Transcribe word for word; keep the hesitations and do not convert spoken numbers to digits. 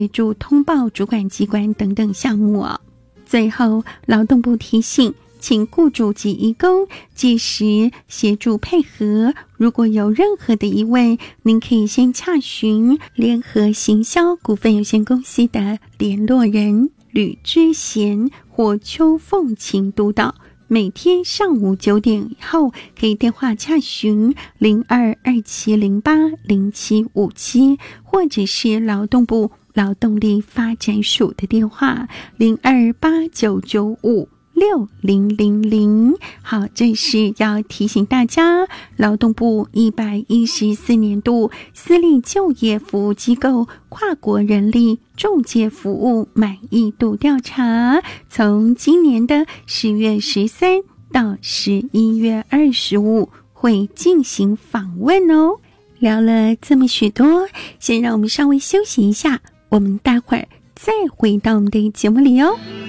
协助通报主管机关等等项目哦。最后，劳动部提醒，请雇主及移工届时协助配合，如果有任何的疑问，您可以先洽询联合行销股份有限公司的联络人吕之贤或邱凤琴督导，每天上午九点以后可以电话洽询零二二七零八零七五七，或者是劳动部劳动力发展署的电话零二八九九五六零零零。好，这是要提醒大家，劳动部一百一十四年度私立就业服务机构跨国人力仲介服务满意度调查，从今年的十月十三到十一月二十五会进行访问哦。聊了这么许多，先让我们稍微休息一下，我们待会儿再回到我们的节目里哦。